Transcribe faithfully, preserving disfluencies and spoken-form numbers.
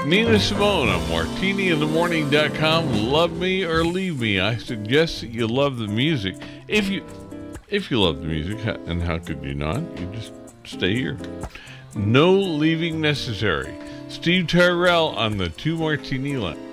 Nina Simone on martini in the morning dot com. Love me or leave me. I suggest that you love the music. If you if you love the music, and how could you not? You just stay here. No leaving necessary. Steve Tyrell on the Two Martini line.